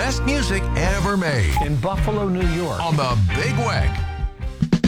best music ever made in Buffalo, New York. on the Big Weck.